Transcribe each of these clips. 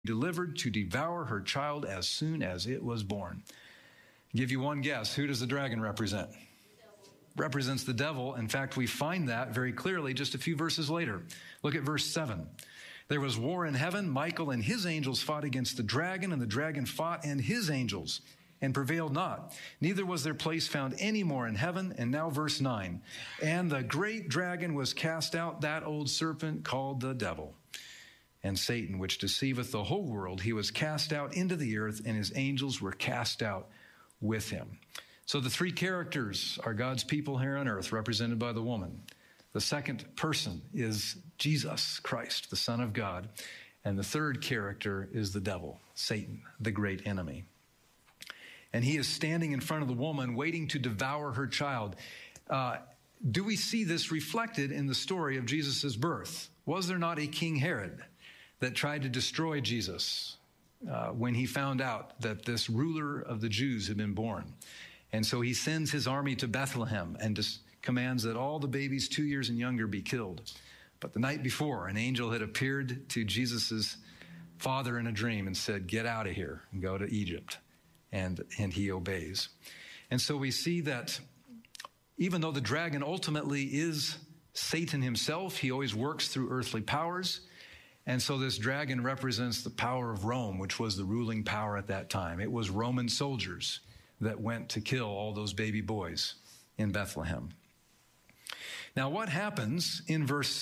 delivered to devour her child as soon as it was born. I'll give you one guess. Who does the dragon represent? Represents the devil. In fact, we find that very clearly just a few verses later. Look at verse 7. There was war in heaven. Michael and his angels fought against the dragon, and the dragon fought and his angels and prevailed not. Neither was their place found any more in heaven. And now verse 9. And the great dragon was cast out, that old serpent called the devil and Satan, which deceiveth the whole world. He was cast out into the earth, and his angels were cast out with him. So the three characters are God's people here on earth, represented by the woman. The second person is Jesus Christ, the Son of God. And the third character is the devil, Satan, the great enemy. And he is standing in front of the woman, waiting to devour her child. Do we see this reflected in the story of Jesus' birth? Was there not a King Herod that tried to destroy Jesus when he found out that this ruler of the Jews had been born? And so he sends his army to Bethlehem and commands that all the babies 2 years and younger be killed. But the night before, an angel had appeared to Jesus' father in a dream and said, "Get out of here and go to Egypt." And he obeys. And so we see that even though the dragon ultimately is Satan himself, he always works through earthly powers. And so this dragon represents the power of Rome, which was the ruling power at that time. It was Roman soldiers that went to kill all those baby boys in Bethlehem. Now, what happens in verse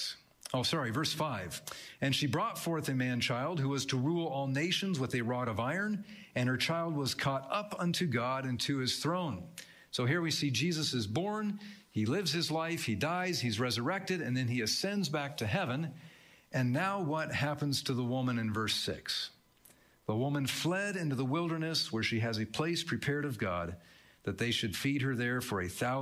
5. And she brought forth a man-child who was to rule all nations with a rod of iron, and her child was caught up unto God and to his throne. So here we see Jesus is born, he lives his life, he dies, he's resurrected, and then he ascends back to heaven. And now what happens to the woman in verse 6? The woman fled into the wilderness where she has a place prepared of God, that they should feed her there for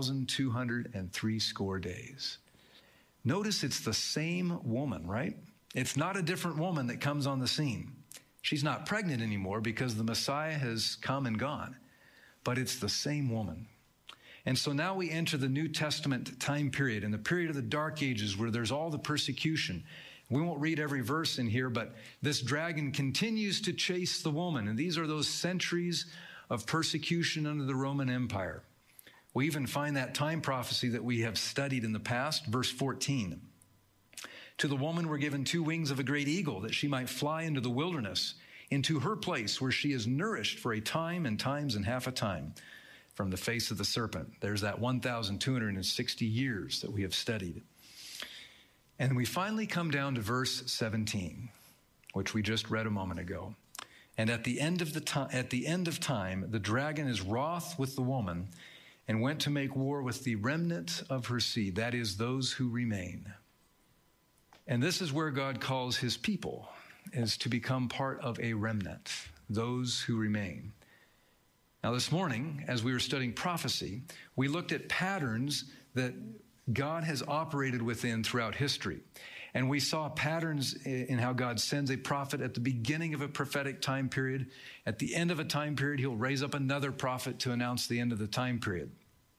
1,260 days. Notice it's the same woman, right? It's not a different woman that comes on the scene. She's not pregnant anymore because the Messiah has come and gone, but it's the same woman. And so now we enter the New Testament time period, in the period of the Dark Ages where there's all the persecution. We won't read every verse in here, but this dragon continues to chase the woman. And these are those centuries of persecution under the Roman Empire. We even find that time prophecy that we have studied in the past, verse 14. To the woman were given 2 wings of a great eagle, that she might fly into the wilderness, into her place where she is nourished for a time and times and half a time from the face of the serpent. There's that 1,260 years that we have studied. And we finally come down to verse 17, which we just read a moment ago. And at the end of time, the dragon is wroth with the woman and went to make war with the remnant of her seed, that is, those who remain. And this is where God calls his people, is to become part of a remnant, those who remain. Now this morning, as we were studying prophecy, we looked at patterns that God has operated within throughout history. And we saw patterns in how God sends a prophet at the beginning of a prophetic time period. At the end of a time period, he'll raise up another prophet to announce the end of the time period.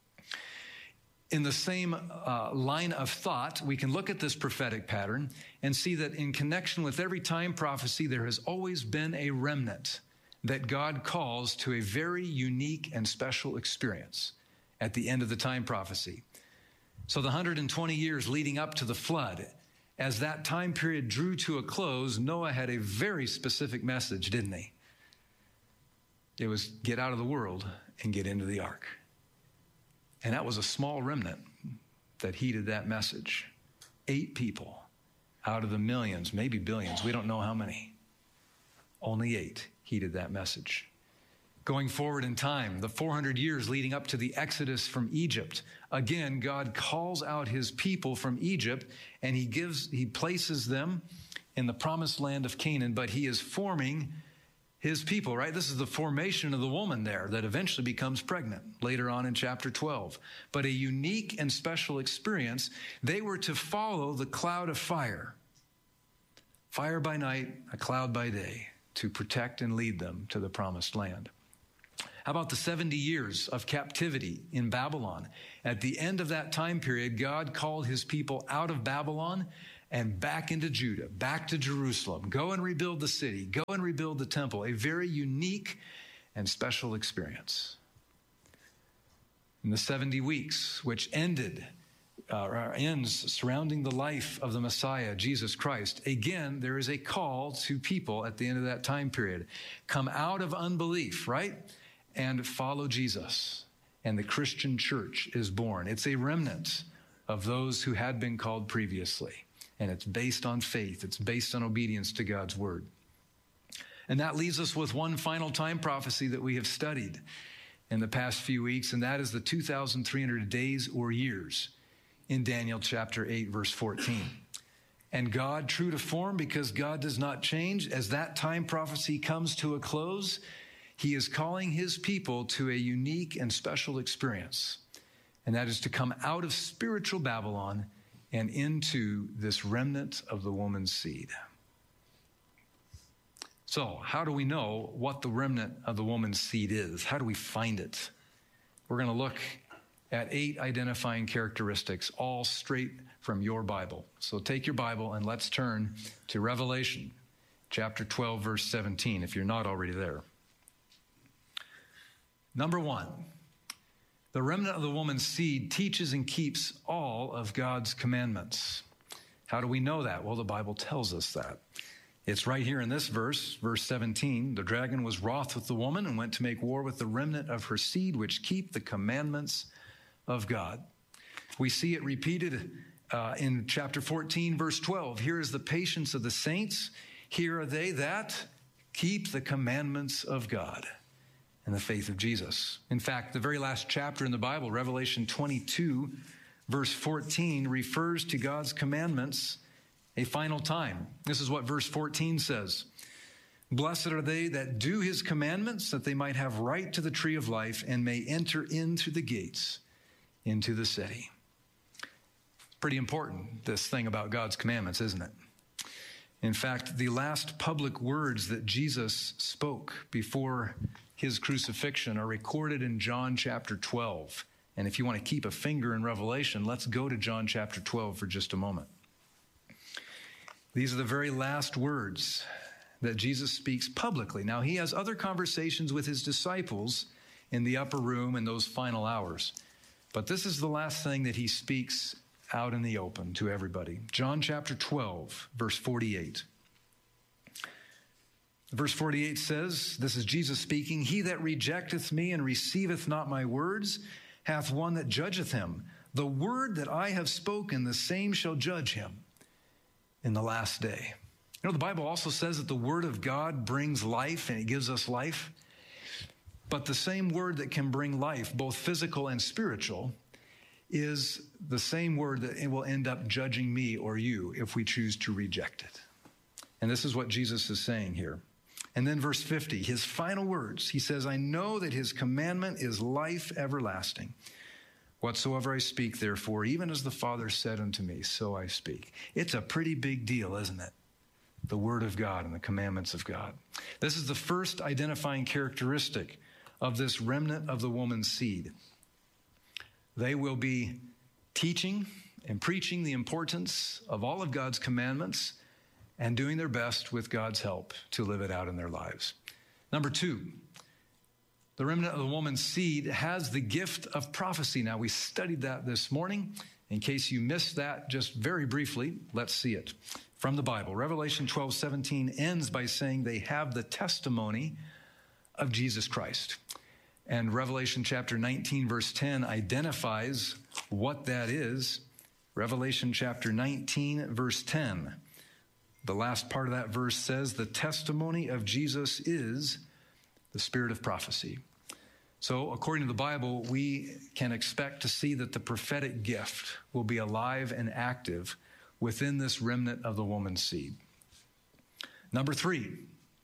In the same line of thought, we can look at this prophetic pattern and see that in connection with every time prophecy, there has always been a remnant that God calls to a very unique and special experience at the end of the time prophecy. So the 120 years leading up to the flood, as that time period drew to a close, Noah had a very specific message, didn't he? It was get out of the world and get into the ark. And that was a small remnant that heeded that message. 8 people out of the millions, maybe billions, we don't know how many. Only 8 heeded that message. Going forward in time, the 400 years leading up to the Exodus from Egypt, again, God calls out his people from Egypt, and he places them in the promised land of Canaan, but he is forming his people, right? This is the formation of the woman there that eventually becomes pregnant later on in chapter 12. But a unique and special experience. They were to follow the cloud of fire. Fire by night, a cloud by day, to protect and lead them to the promised land. How about the 70 years of captivity in Babylon? At the end of that time period, God called his people out of Babylon and back into Judah, back to Jerusalem. Go and rebuild the city. Go and rebuild the temple. A very unique and special experience. In the 70 weeks, which ends surrounding the life of the Messiah, Jesus Christ, again, there is a call to people at the end of that time period. Come out of unbelief, right? And follow Jesus. And the Christian church is born. It's a remnant of those who had been called previously. And it's based on faith. It's based on obedience to God's word. And that leaves us with one final time prophecy that we have studied in the past few weeks, and that is the 2,300 days or years in Daniel chapter 8, verse 14. And God, true to form, because God does not change, as that time prophecy comes to a close, he is calling his people to a unique and special experience. And that is to come out of spiritual Babylon and into this remnant of the woman's seed. So, how do we know what the remnant of the woman's seed is? How do we find it? We're going to look at 8 identifying characteristics, all straight from your Bible. So take your Bible and let's turn to Revelation chapter 12, verse 17, if you're not already there. Number 1, the remnant of the woman's seed teaches and keeps all of God's commandments. How do we know that? Well, the Bible tells us that. It's right here in this verse, verse 17. The dragon was wroth with the woman and went to make war with the remnant of her seed, which keep the commandments of God. We see it repeated in chapter 14, verse 12. Here is the patience of the saints. Here are they that keep the commandments of God and the faith of Jesus. In fact, the very last chapter in the Bible, Revelation 22, verse 14, refers to God's commandments a final time. This is what verse 14 says. Blessed are they that do his commandments, that they might have right to the tree of life and may enter into the gates, into the city. Pretty important, this thing about God's commandments, isn't it? In fact, the last public words that Jesus spoke before his crucifixion are recorded in John chapter 12. And if you want to keep a finger in Revelation, let's go to John chapter 12 for just a moment. These are the very last words that Jesus speaks publicly. Now, he has other conversations with his disciples in the upper room in those final hours. But this is the last thing that he speaks out in the open to everybody. John chapter 12, verse 48. Verse 48 says, this is Jesus speaking, he that rejecteth me and receiveth not my words hath one that judgeth him. The word that I have spoken, the same shall judge him in the last day. You know, the Bible also says that the word of God brings life and it gives us life. But the same word that can bring life, both physical and spiritual, is the same word that it will end up judging me or you if we choose to reject it. And this is what Jesus is saying here. And then verse 50, his final words, he says, I know that his commandment is life everlasting. Whatsoever I speak, therefore, even as the Father said unto me, so I speak. It's a pretty big deal, isn't it? The word of God and the commandments of God. This is the first identifying characteristic of this remnant of the woman's seed. They will be teaching and preaching the importance of all of God's commandments and doing their best with God's help to live it out in their lives. Number 2, the remnant of the woman's seed has the gift of prophecy. Now, we studied that this morning. In case you missed that, just very briefly, let's see it from the Bible. Revelation 12:17 ends by saying they have the testimony of Jesus Christ. And Revelation chapter 19, verse 10 identifies what that is. Revelation chapter 19, verse 10. The last part of that verse says, the testimony of Jesus is the spirit of prophecy. So according to the Bible, we can expect to see that the prophetic gift will be alive and active within this remnant of the woman's seed. Number 3,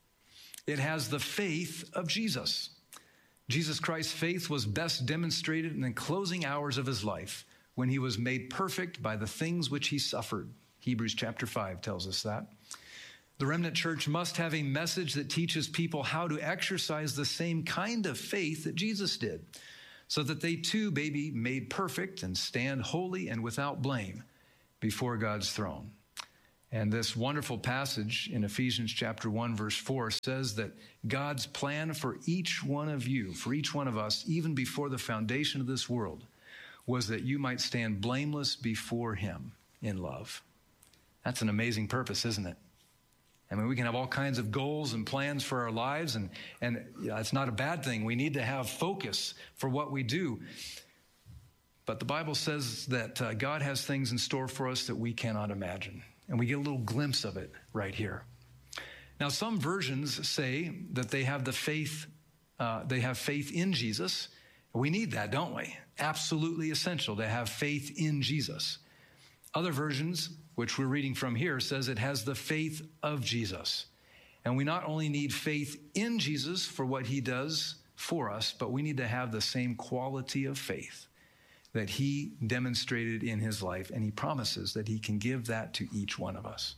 it has the faith of Jesus. Jesus Christ's faith was best demonstrated in the closing hours of his life when he was made perfect by the things which he suffered. Hebrews chapter 5 tells us that. The remnant church must have a message that teaches people how to exercise the same kind of faith that Jesus did, so that they too may be made perfect and stand holy and without blame before God's throne. And this wonderful passage in Ephesians chapter 1, verse 4 says that God's plan for each one of you, for each one of us, even before the foundation of this world, was that you might stand blameless before him in love. That's an amazing purpose, isn't it? I mean, we can have all kinds of goals and plans for our lives, and it's not a bad thing. We need to have focus for what we do. But the Bible says that God has things in store for us that we cannot imagine. And we get a little glimpse of it right here. Now, some versions say that they have faith in Jesus. We need that, don't we? Absolutely essential to have faith in Jesus. Other versions, which we're reading from here, says it has the faith of Jesus. And we not only need faith in Jesus for what he does for us, but we need to have the same quality of faith that he demonstrated in his life, and he promises that he can give that to each one of us.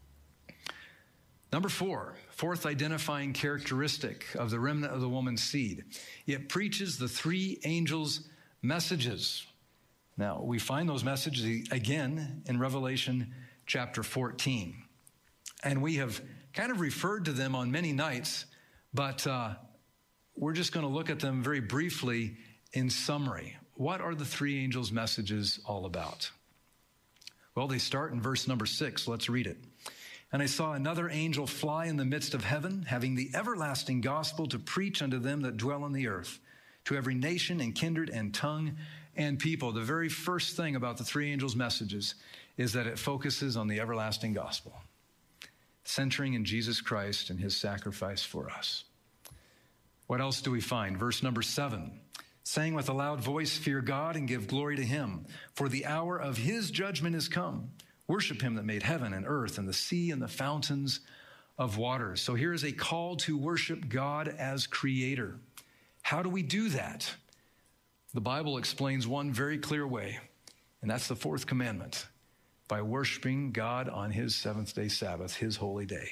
Number fourth identifying characteristic of the remnant of the woman's seed. It preaches the three angels' messages. Now, we find those messages again in Revelation chapter 14. And we have kind of referred to them on many nights, but we're just going to look at them very briefly in summary. What are the three angels' messages all about? Well, they start in verse number 6. Let's read it. And I saw another angel fly in the midst of heaven, having the everlasting gospel to preach unto them that dwell on the earth, to every nation and kindred and tongue and people. The very first thing about the three angels' messages is that it focuses on the everlasting gospel, centering in Jesus Christ and his sacrifice for us. What else do we find? Verse number 7. Saying with a loud voice, fear God and give glory to him, for the hour of his judgment is come. Worship him that made heaven and earth and the sea and the fountains of waters. So here is a call to worship God as creator. How do we do that? The Bible explains one very clear way, and that's the fourth commandment, by worshiping God on his seventh-day Sabbath, his holy day.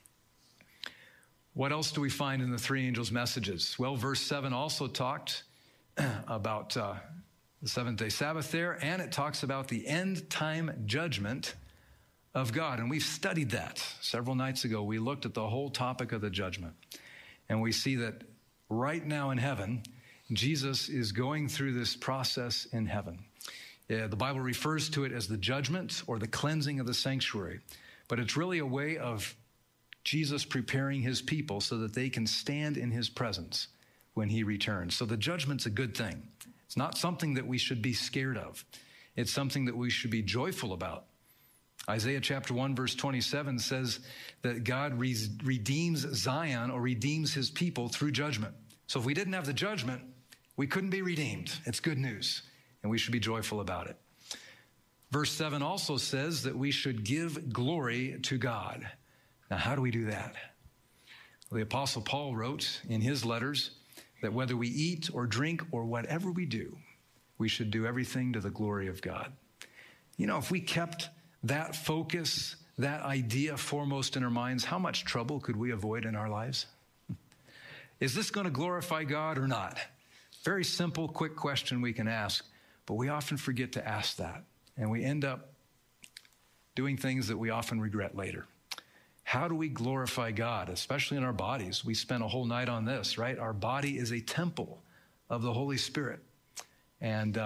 What else do we find in the three angels' messages? Well, verse 7 also talked about the seventh-day Sabbath there, and it talks about the end-time judgment of God. And we've studied that several nights ago. We looked at the whole topic of the judgment, and we see that right now in heaven, Jesus is going through this process in heaven. The Bible refers to it as the judgment or the cleansing of the sanctuary, but it's really a way of Jesus preparing his people so that they can stand in his presence when he returns. So the judgment's a good thing. It's not something that we should be scared of. It's something that we should be joyful about. Isaiah chapter 1, verse 27 says that God redeems Zion, or redeems his people through judgment. So if we didn't have the judgment, we couldn't be redeemed. It's good news, and we should be joyful about it. Verse 7 also says that we should give glory to God. Now, how do we do that? Well, the Apostle Paul wrote in his letters that whether we eat or drink or whatever we do, we should do everything to the glory of God. You know, if we kept that focus, that idea foremost in our minds, how much trouble could we avoid in our lives? Is this going to glorify God or not? Very simple, quick question we can ask, but we often forget to ask that, and we end up doing things that we often regret later. How do we glorify God, especially in our bodies? We spent a whole night on this, right? Our body is a temple of the Holy Spirit. And,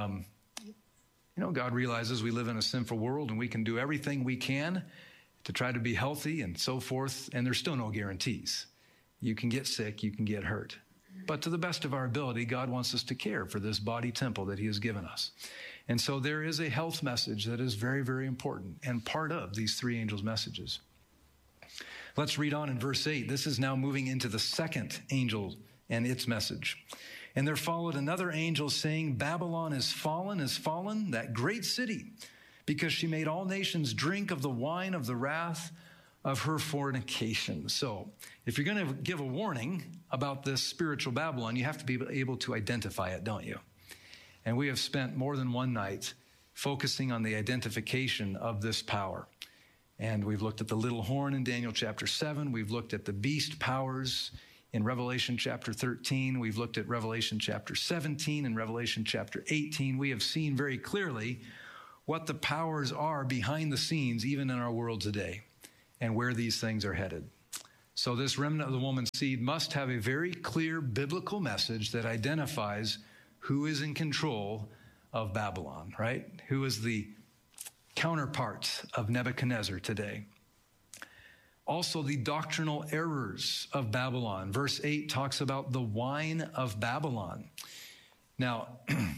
God realizes we live in a sinful world, and we can do everything we can to try to be healthy and so forth, and there's still no guarantees. You can get sick, you can get hurt. But to the best of our ability, God wants us to care for this body temple that he has given us. And so there is a health message that is very, very important and part of these three angels' messages. Let's read on in verse 8. This is now moving into the second angel and its message. And there followed another angel saying, Babylon is fallen, that great city, because she made all nations drink of the wine of the wrath of her fornication. So if you're going to give a warning about this spiritual Babylon, you have to be able to identify it, don't you? And we have spent more than one night focusing on the identification of this power. And we've looked at the little horn in Daniel chapter 7. We've looked at the beast powers in Revelation chapter 13. We've looked at Revelation chapter 17 and Revelation chapter 18. We have seen very clearly what the powers are behind the scenes, even in our world today. and where these things are headed. So this remnant of the woman's seed must have a very clear biblical message that identifies who is in control of Babylon, right? Who is the counterpart of Nebuchadnezzar today. Also, the doctrinal errors of Babylon. Verse 8 talks about the wine of Babylon. Now,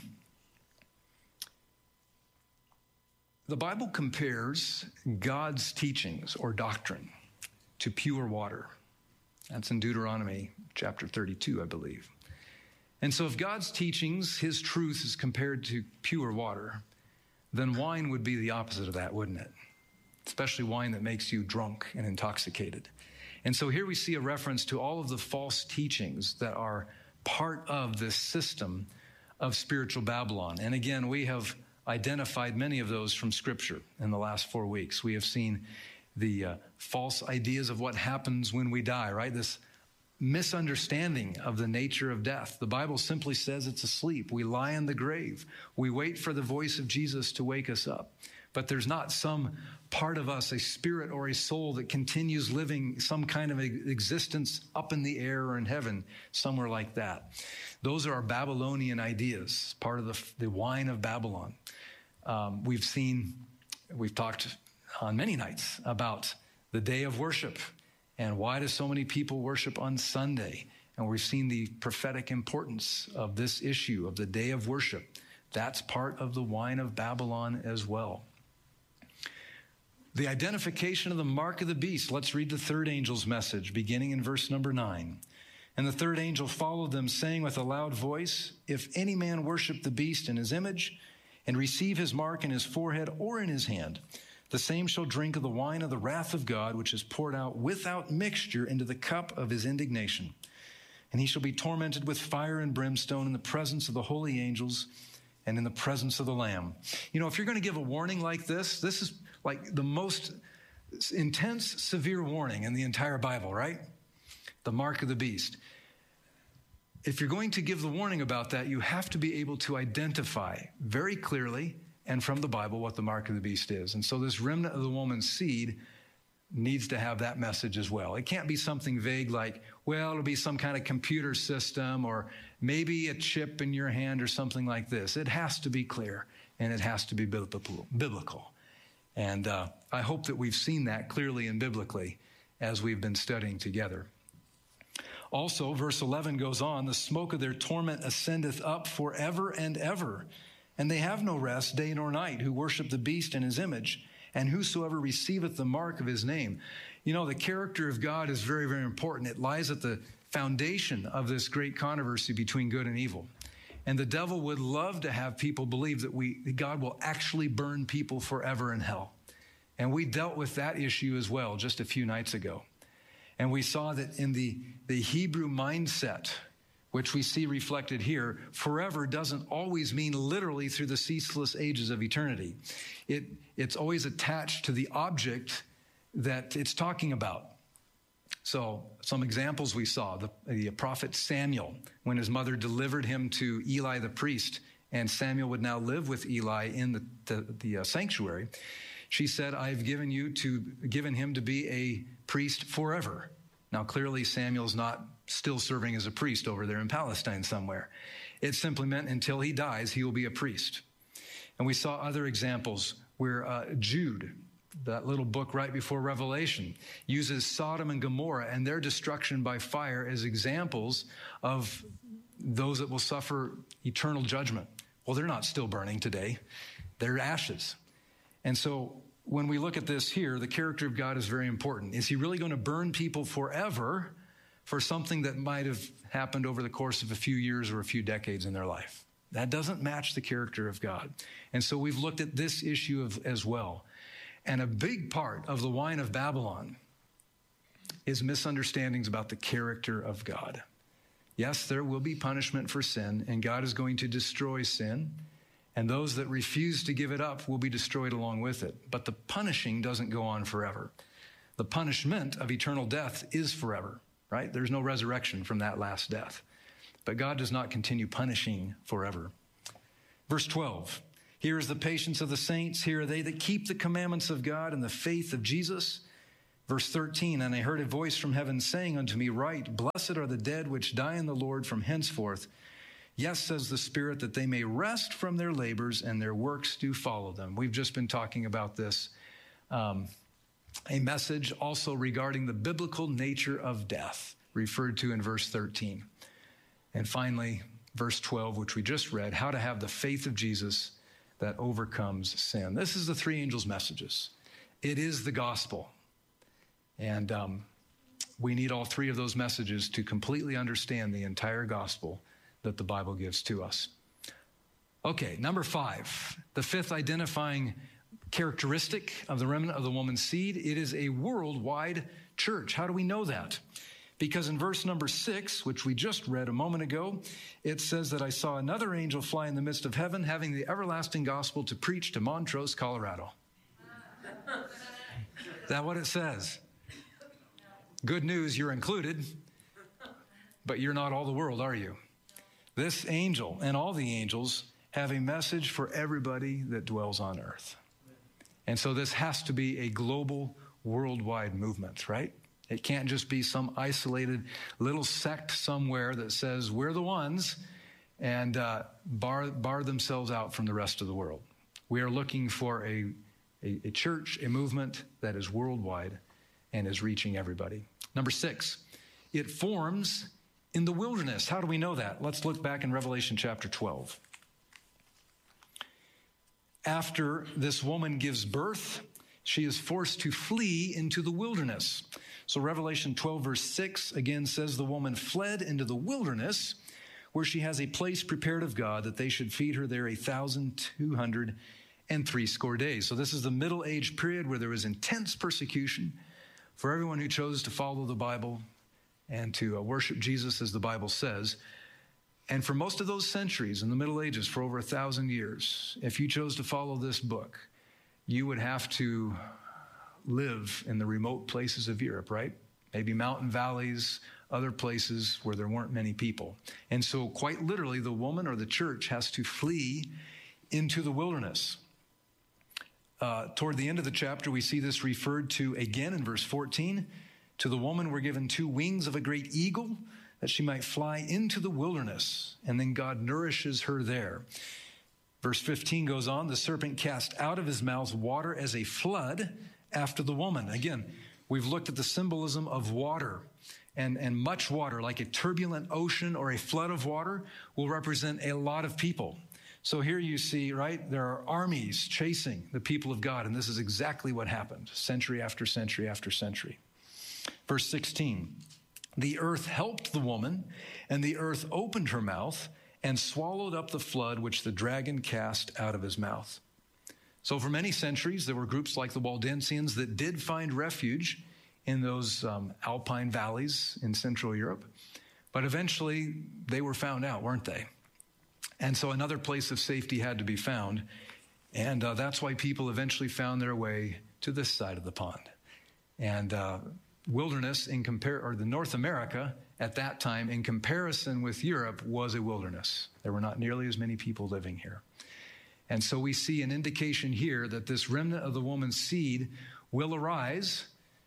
the Bible compares God's teachings or doctrine to pure water. That's in Deuteronomy chapter 32, I believe. And so if God's teachings, his truth is compared to pure water, then wine would be the opposite of that, wouldn't it? Especially wine that makes you drunk and intoxicated. And so here we see a reference to all of the false teachings that are part of this system of spiritual Babylon. And again, we have identified many of those from Scripture in the last 4 weeks. We have seen the false ideas of what happens when we die, right? This misunderstanding of the nature of death. The Bible simply says it's a sleep. We lie in the grave. We wait for the voice of Jesus to wake us up. But there's not some part of us, a spirit or a soul, that continues living some kind of existence up in the air or in heaven, somewhere like that. Those are our Babylonian ideas, part of the wine of Babylon. We've talked on many nights about the day of worship and why do so many people worship on Sunday. And we've seen the prophetic importance of this issue of the day of worship. That's part of the wine of Babylon as well. The identification of the mark of the beast. Let's read the third angel's message, beginning in verse number 9. And the third angel followed them, saying with a loud voice, "If any man worship the beast in his image, and receive his mark in his forehead or in his hand, the same shall drink of the wine of the wrath of God, which is poured out without mixture into the cup of his indignation. And he shall be tormented with fire and brimstone in the presence of the holy angels and in the presence of the Lamb." You know, if you're going to give a warning like this is like the most intense, severe warning in the entire Bible, right? The mark of the beast. If you're going to give the warning about that, you have to be able to identify very clearly and from the Bible what the mark of the beast is. And so this remnant of the woman's seed needs to have that message as well. It can't be something vague like, well, it'll be some kind of computer system or maybe a chip in your hand or something like this. It has to be clear and it has to be biblical. And I hope that we've seen that clearly and biblically as we've been studying together. Also, verse 11 goes on, "The smoke of their torment ascendeth up forever and ever, and they have no rest day nor night, who worship the beast in his image, and whosoever receiveth the mark of his name." You know, the character of God is very, very important. It lies at the foundation of this great controversy between good and evil. And the devil would love to have people believe that God will actually burn people forever in hell. And we dealt with that issue as well just a few nights ago. And we saw that in the Hebrew mindset, which we see reflected here, forever doesn't always mean literally through the ceaseless ages of eternity. It's always attached to the object that it's talking about. So some examples we saw, the prophet Samuel, when his mother delivered him to Eli the priest, and Samuel would now live with Eli in the sanctuary, she said, "I've given him to be a priest forever." Now, clearly, Samuel's not still serving as a priest over there in Palestine somewhere. It simply meant until he dies, he will be a priest. And we saw other examples where Jude, that little book right before Revelation, uses Sodom and Gomorrah and their destruction by fire as examples of those that will suffer eternal judgment. Well, they're not still burning today. They're ashes. And so when we look at this here, the character of God is very important. Is he really going to burn people forever for something that might have happened over the course of a few years or a few decades in their life? That doesn't match the character of God. And so we've looked at this issue as well. And a big part of the wine of Babylon is misunderstandings about the character of God. Yes, there will be punishment for sin, and God is going to destroy sin, and those that refuse to give it up will be destroyed along with it. But the punishing doesn't go on forever. The punishment of eternal death is forever, right? There's no resurrection from that last death. But God does not continue punishing forever. Verse 12. "Here is the patience of the saints. Here are they that keep the commandments of God and the faith of Jesus. Verse 13, and I heard a voice from heaven saying unto me, Write, blessed are the dead which die in the Lord from henceforth. Yes, says the Spirit, that they may rest from their labors and their works do follow them. We've just been talking about this. A message also regarding the biblical nature of death, referred to in verse 13. And finally, verse 12, which we just read, how to have the faith of Jesus that overcomes sin. This is the three angels' messages. It is the gospel. And we need all three of those messages to completely understand the entire gospel that the Bible gives to us. Okay, number 5, the fifth identifying characteristic of the remnant of the woman's seed. It is a worldwide church. How do we know that? Because in verse number 6, which we just read a moment ago, it says that I saw another angel fly in the midst of heaven, having the everlasting gospel to preach to Montrose, Colorado. Is that what it says? Good news, you're included, but you're not all the world, are you? This angel and all the angels have a message for everybody that dwells on earth. And so this has to be a global, worldwide movement, right? It can't just be some isolated little sect somewhere that says we're the ones and bar themselves out from the rest of the world. We are looking for a church, a movement that is worldwide and is reaching everybody. Number 6, it forms in the wilderness. How do we know that? Let's look back in Revelation chapter 12. After this woman gives birth, she is forced to flee into the wilderness. So Revelation 12 verse 6 again says the woman fled into the wilderness where she has a place prepared of God that they should feed her there 1,260 days. So this is the Middle Age period where there was intense persecution for everyone who chose to follow the Bible and to worship Jesus as the Bible says. And for most of those centuries in the Middle Ages, for over 1,000 years, if you chose to follow this book, you would have to live in the remote places of Europe, right? Maybe mountain valleys, other places where there weren't many people. And so quite literally, the woman or the church has to flee into the wilderness. Toward the end of the chapter, we see this referred to again in verse 14. To the woman were given 2 wings of a great eagle, that she might fly into the wilderness, and then God nourishes her there. Verse 15 goes on, the serpent cast out of his mouth water as a flood after the woman. Again, we've looked at the symbolism of water, and much water, like a turbulent ocean or a flood of water, will represent a lot of people. So here you see, right, there are armies chasing the people of God, and this is exactly what happened, century after century after century. Verse 16, the earth helped the woman, and the earth opened her mouth and swallowed up the flood which the dragon cast out of his mouth. So for many centuries, there were groups like the Waldensians that did find refuge in those alpine valleys in Central Europe. But eventually, they were found out, weren't they? And so another place of safety had to be found. And that's why people eventually found their way to this side of the pond. And wilderness the North America at that time, in comparison with Europe, was a wilderness. There were not nearly as many people living here. And so we see an indication here that this remnant of the woman's seed will arise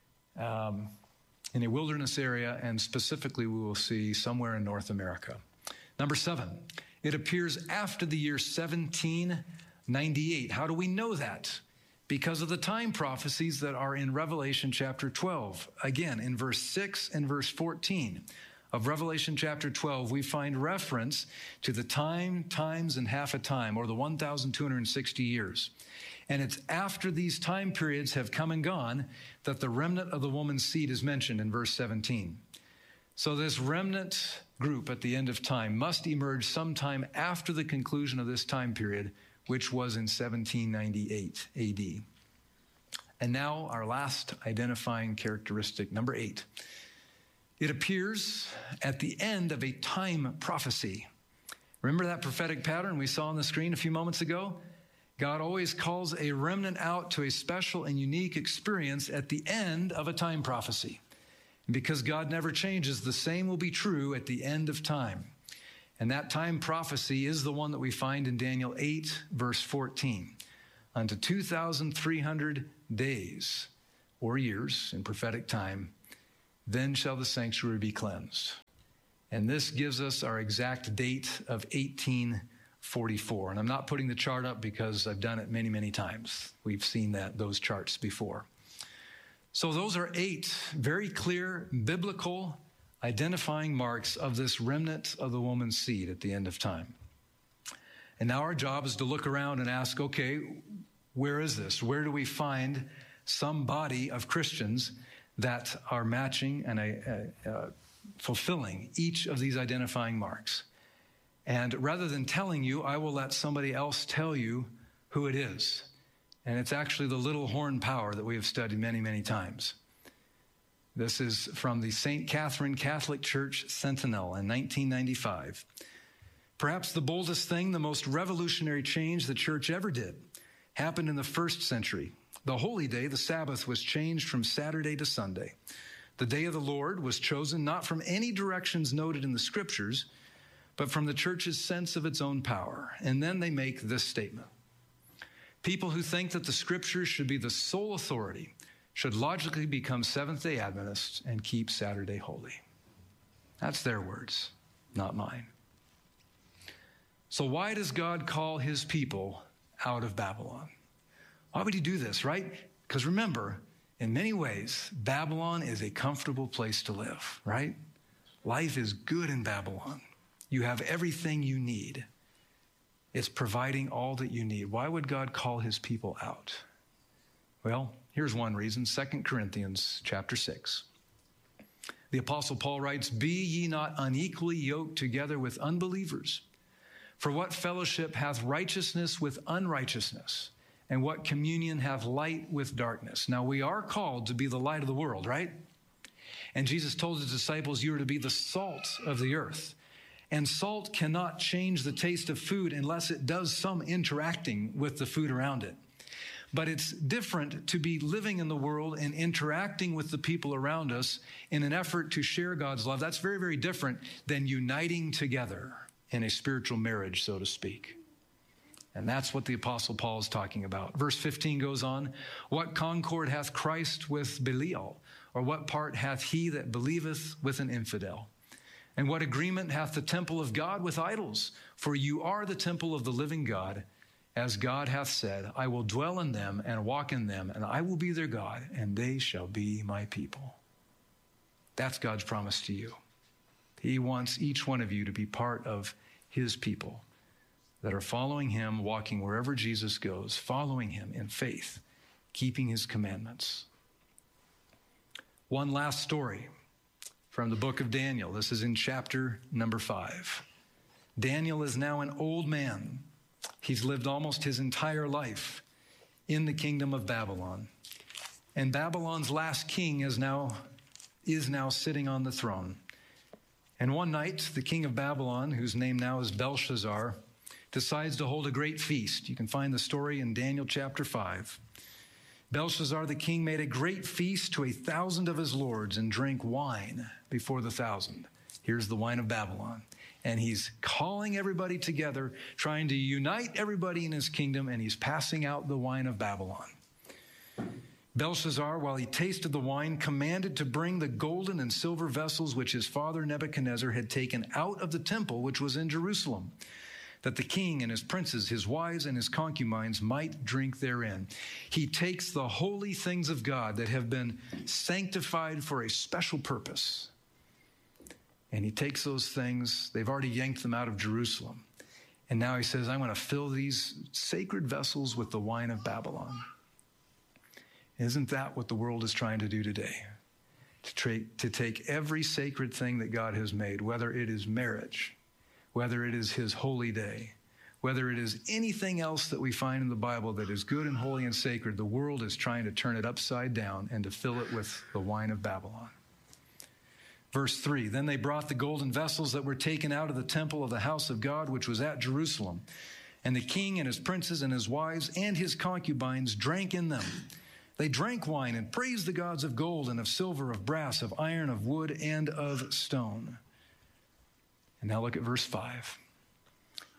in a wilderness area, and specifically we will see somewhere in North America. Number 7, it appears after the year 1798. How do we know that? Because of the time prophecies that are in Revelation chapter 12. Again, in verse 6 and verse 14 of Revelation chapter 12, we find reference to the time, times, and half a time, or the 1,260 years. And it's after these time periods have come and gone that the remnant of the woman's seed is mentioned in verse 17. So this remnant group at the end of time must emerge sometime after the conclusion of this time period, which was in 1798 AD. And now our last identifying characteristic, number 8. It appears at the end of a time prophecy. Remember that prophetic pattern we saw on the screen a few moments ago? God always calls a remnant out to a special and unique experience at the end of a time prophecy. And because God never changes, the same will be true at the end of time. And that time prophecy is the one that we find in Daniel 8, verse 14. Unto 2,300 days or years in prophetic time, then shall the sanctuary be cleansed. And this gives us our exact date of 1844. And I'm not putting the chart up because I've done it many, many times. We've seen those charts before. So those are 8 very clear biblical identifying marks of this remnant of the woman's seed at the end of time. And now our job is to look around and ask, okay, where is this? Where do we find some body of Christians that are matching and fulfilling each of these identifying marks? And rather than telling you, I will let somebody else tell you who it is. And it's actually the little horn power that we have studied many, many times. This is from the St. Catherine Catholic Church Sentinel in 1995. Perhaps the boldest thing, the most revolutionary change the church ever did, happened in the 1st century. The holy day, the Sabbath, was changed from Saturday to Sunday. The day of the Lord was chosen not from any directions noted in the scriptures, but from the church's sense of its own power. And then they make this statement. People who think that the scriptures should be the sole authority should logically become Seventh-day Adventists and keep Saturday holy. That's their words, not mine. So why does God call his people out of Babylon? Why would he do this, right? Because remember, in many ways, Babylon is a comfortable place to live, right? Life is good in Babylon. You have everything you need. It's providing all that you need. Why would God call his people out? Well, here's one reason, 2 Corinthians chapter 6. The Apostle Paul writes, "Be ye not unequally yoked together with unbelievers. For what fellowship hath righteousness with unrighteousness? And what communion hath light with darkness?" Now, we are called to be the light of the world, right? And Jesus told his disciples, you are to be the salt of the earth. And salt cannot change the taste of food unless it does some interacting with the food around it. But it's different to be living in the world and interacting with the people around us in an effort to share God's love. That's very, very different than uniting together in a spiritual marriage, so to speak. And that's what the Apostle Paul is talking about. Verse 15 goes on, "What concord hath Christ with Belial? Or what part hath he that believeth with an infidel? And what agreement hath the temple of God with idols? For you are the temple of the living God, as God hath said, I will dwell in them and walk in them, and I will be their God, and they shall be my people." That's God's promise to you. He wants each one of you to be part of his people that are following him, walking wherever Jesus goes, following him in faith, keeping his commandments. One last story from the book of Daniel. This is in chapter number 5. Daniel is now an old man. He's lived almost his entire life in the kingdom of Babylon. And Babylon's last king is now sitting on the throne. And one night, the king of Babylon, whose name now is Belshazzar, decides to hold a great feast. You can find the story in Daniel chapter 5. Belshazzar the king made a great feast to 1,000 of his lords and drank wine before the 1,000. Here's the wine of Babylon. And he's calling everybody together, trying to unite everybody in his kingdom, and he's passing out the wine of Babylon. Belshazzar, while he tasted the wine, commanded to bring the golden and silver vessels which his father Nebuchadnezzar had taken out of the temple which was in Jerusalem, that the king and his princes, his wives, and his concubines might drink therein. He takes the holy things of God that have been sanctified for a special purpose, and he takes those things, they've already yanked them out of Jerusalem, and now he says, I'm going to fill these sacred vessels with the wine of Babylon. Isn't that what the world is trying to do today? To take every sacred thing that God has made, whether it is marriage, whether it is his holy day, whether it is anything else that we find in the Bible that is good and holy and sacred, the world is trying to turn it upside down and to fill it with the wine of Babylon. Verse 3, "Then they brought the golden vessels that were taken out of the temple of the house of God, which was at Jerusalem. And the king and his princes and his wives and his concubines drank in them. They drank wine and praised the gods of gold and of silver, of brass, of iron, of wood, and of stone." And now look at verse 5.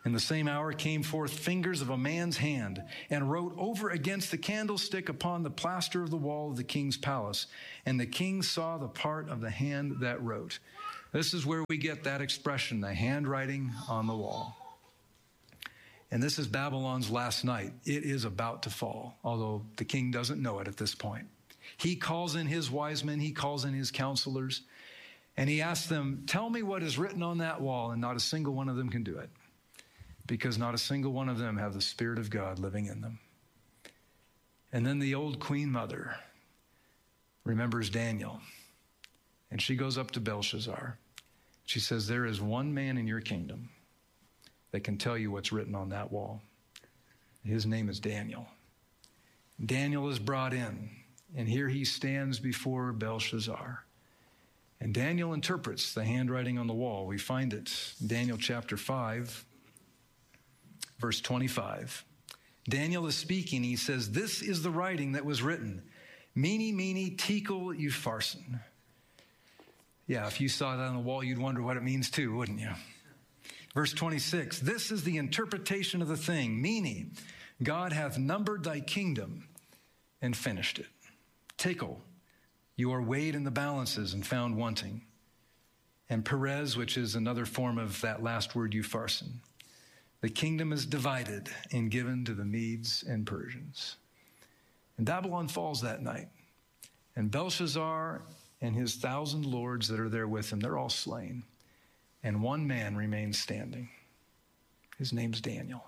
In the same hour came forth fingers of a man's hand, and wrote over against the candlestick upon the plaster of the wall of the king's palace. And the king saw the part of the hand that wrote. This is where we get that expression, the handwriting on the wall. And this is Babylon's last night. It is about to fall, although the king doesn't know it at this point. He calls in his wise men, he calls in his counselors, and he asks them, tell me what is written on that wall, and not a single one of them can do it, because not a single one of them have the Spirit of God living in them. And then the old queen mother remembers Daniel, and she goes up to Belshazzar. She says, there is one man in your kingdom that can tell you what's written on that wall. His name is Daniel. Daniel is brought in, and here he stands before Belshazzar. And Daniel interprets the handwriting on the wall. We find it in Daniel chapter 5, verse 25. Daniel is speaking. He says, this is the writing that was written. Mene, mene, tekel, upharsin. Yeah, if you saw that on the wall, you'd wonder what it means too, wouldn't you? Verse 26, this is the interpretation of the thing. Mene, God hath numbered thy kingdom and finished it. Tekel, you are weighed in the balances and found wanting. And Perez, which is another form of that last word, upharsin. The kingdom is divided and given to the Medes and Persians. And Babylon falls that night. And Belshazzar and his 1,000 lords that are there with him, they're all slain. And one man remains standing. His name's Daniel.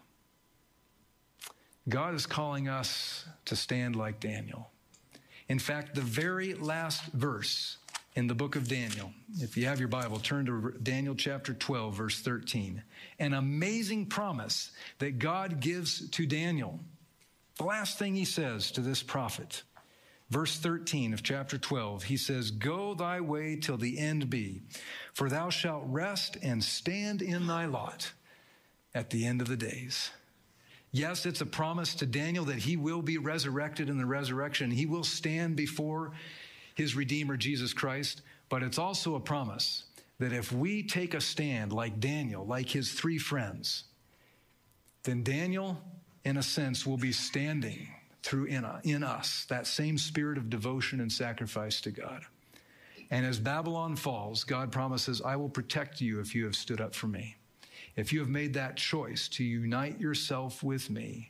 God is calling us to stand like Daniel. In fact, the very last verse in the book of Daniel, if you have your Bible, turn to Daniel chapter 12, verse 13. An amazing promise that God gives to Daniel. The last thing he says to this prophet, verse 13 of chapter 12, he says, go thy way till the end be, for thou shalt rest and stand in thy lot at the end of the days. Yes, it's a promise to Daniel that he will be resurrected in the resurrection. He will stand before his Redeemer, Jesus Christ. But it's also a promise that if we take a stand like Daniel, like his 3 friends, then Daniel, in a sense, will be standing through in us, that same spirit of devotion and sacrifice to God. And as Babylon falls, God promises, I will protect you if you have stood up for me. If you have made that choice to unite yourself with me,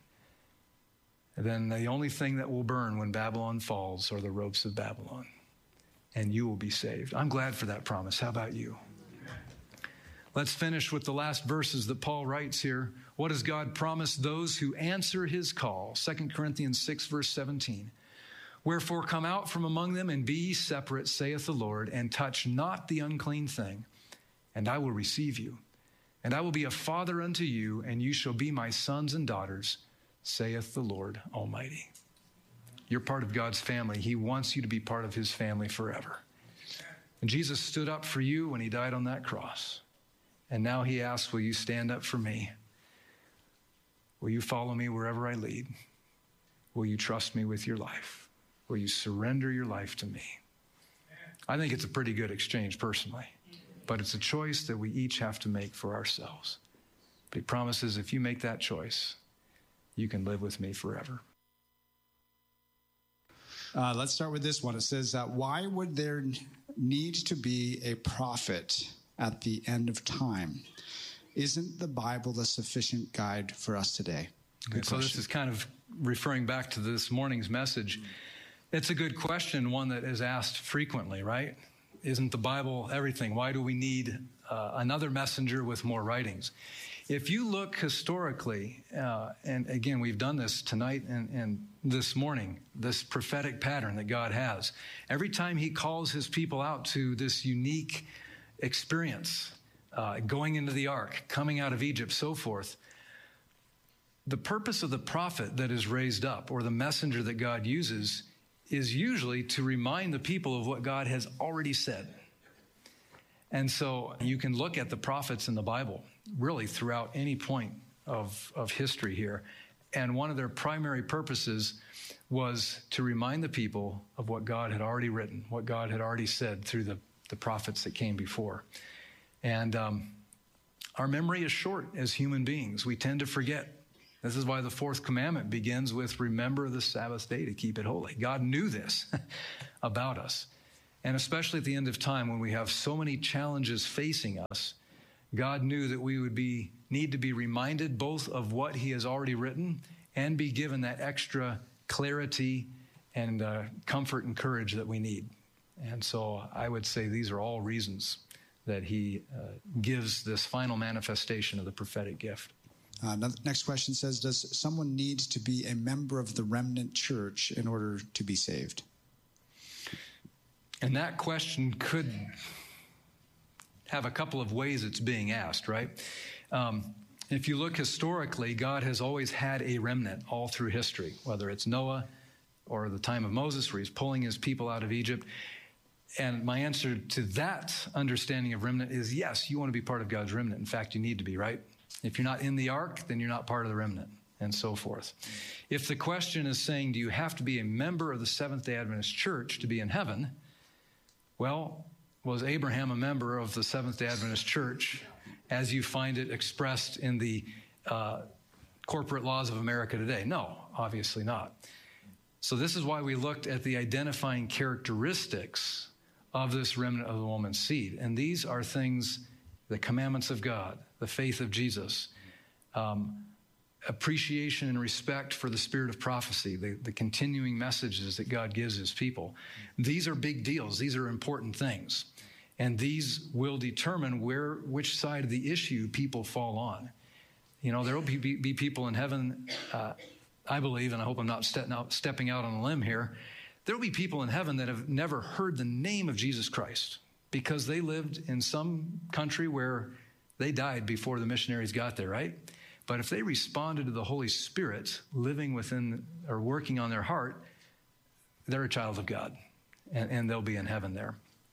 then the only thing that will burn when Babylon falls are the ropes of Babylon, and you will be saved. I'm glad for that promise. How about you? Let's finish with the last verses that Paul writes here. What does God promise those who answer his call? 2 Corinthians 6, verse 17. Wherefore come out from among them and be ye separate, saith the Lord, and touch not the unclean thing, and I will receive you. And I will be a father unto you, and you shall be my sons and daughters, saith the Lord Almighty. You're part of God's family. He wants you to be part of his family forever. And Jesus stood up for you when he died on that cross. And now he asks, will you stand up for me? Will you follow me wherever I lead? Will you trust me with your life? Will you surrender your life to me? I think it's a pretty good exchange personally. But it's a choice that we each have to make for ourselves. But he promises if you make that choice, you can live with me forever. Let's start with this one. It says, why would there need to be a prophet at the end of time? Isn't the Bible the sufficient guide for us today? Okay, so this is kind of referring back to this morning's message. It's a good question, one that is asked frequently, right? Isn't the Bible everything? Why do we need another messenger with more writings? If you look historically, and again, we've done this tonight and this morning, this prophetic pattern that God has. Every time he calls his people out to this unique experience, going into the ark, coming out of Egypt, so forth, the purpose of the prophet that is raised up, or the messenger that God uses, is usually to remind the people of what God has already said. And so you can look at the prophets in the Bible really throughout any point of history here. And one of their primary purposes was to remind the people of what God had already written, what God had already said through the prophets that came before. And Our memory is short as human beings. We tend to forget. This is why the fourth commandment begins with, remember the Sabbath day to keep it holy. God knew this about us. And especially at the end of time, when we have so many challenges facing us, God knew that we would need to be reminded both of what he has already written and be given that extra clarity and comfort and courage that we need. And so I would say these are all reasons that he gives this final manifestation of the prophetic gift. Next question says, does someone need to be a member of the remnant church in order to be saved? And that question could have a couple of ways it's being asked, right? If you look historically, God has always had a remnant all through history, whether it's Noah or the time of Moses where he's pulling his people out of Egypt. And my answer to that understanding of remnant is yes, you want to be part of God's remnant. In fact, you need to be, right? If you're not in the ark, then you're not part of the remnant, and so forth. If the question is saying, do you have to be a member of the Seventh-day Adventist Church to be in heaven? Well, was Abraham a member of the Seventh-day Adventist Church as you find it expressed in the corporate laws of America today? No, obviously not. So this is why we looked at the identifying characteristics of this remnant of the woman's seed. And these are things, the commandments of God, the faith of Jesus, appreciation and respect for the spirit of prophecy, the continuing messages that God gives his people. These are big deals. These are important things. And these will determine which side of the issue people fall on. You know, there will be people in heaven, I believe, and I hope I'm not stepping out on a limb here, there will be people in heaven that have never heard the name of Jesus Christ because they lived in some country where they died before the missionaries got there, right? But if they responded to the Holy Spirit living within or working on their heart, they're a child of God, and they'll be in heaven there.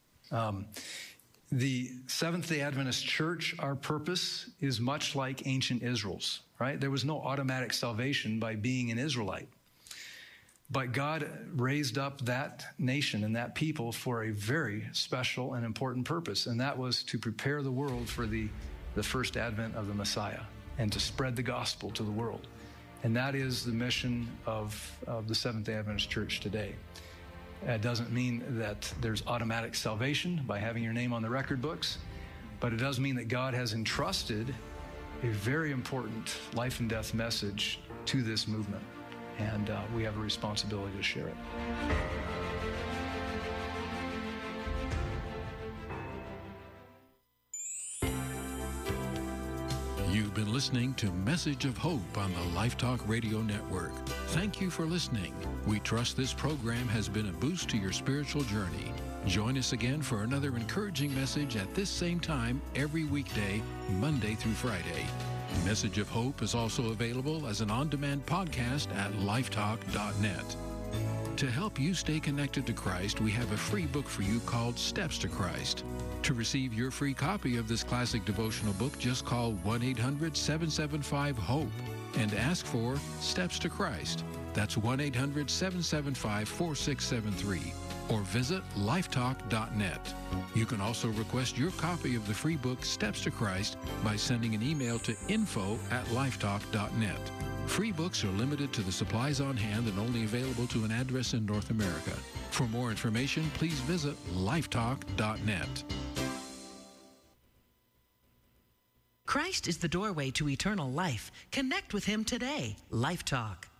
The Seventh-day Adventist Church, our purpose is much like ancient Israel's, right? There was no automatic salvation by being an Israelite. But God raised up that nation and that people for a very special and important purpose, and that was to prepare the world for the first advent of the Messiah and to spread the gospel to the world. And that is the mission of the Seventh-day Adventist Church today. It doesn't mean that there's automatic salvation by having your name on the record books, but it does mean that God has entrusted a very important life and death message to this movement, and we have a responsibility to share it. You've been listening to Message of Hope on the Life Talk Radio Network. Thank you for listening. We trust this program has been a boost to your spiritual journey. Join us again for another encouraging message at this same time every weekday, Monday through Friday. Message of Hope is also available as an on-demand podcast at lifetalk.net. To help you stay connected to Christ, we have a free book for you called Steps to Christ. To receive your free copy of this classic devotional book, just call 1-800-775-HOPE and ask for Steps to Christ. That's 1-800-775-4673. Or visit lifetalk.net. You can also request your copy of the free book Steps to Christ by sending an email to info@lifetalk.net. Free books are limited to the supplies on hand and only available to an address in North America. For more information, please visit lifetalk.net. Christ is the doorway to eternal life. Connect with him today. Life Talk.